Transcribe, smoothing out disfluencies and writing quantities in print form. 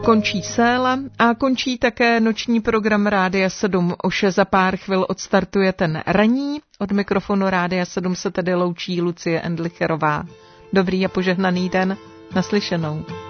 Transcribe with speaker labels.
Speaker 1: končí Séla a končí také noční program Rádia 7. Už za pár chvil odstartuje ten ranní. Od mikrofonu Rádia 7 se tedy loučí Lucie Endlicherová. Dobrý a požehnaný den, naslyšenou.